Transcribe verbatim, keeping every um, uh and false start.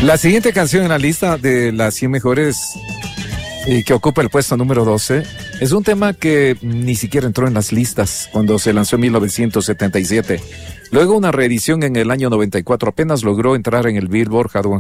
La siguiente canción en la lista de las cien mejores eh, que ocupa el puesto número doce es un tema que ni siquiera entró en las listas cuando se lanzó en mil novecientos setenta y siete. Luego una reedición en el año noventa y cuatro apenas logró entrar en el Billboard Hot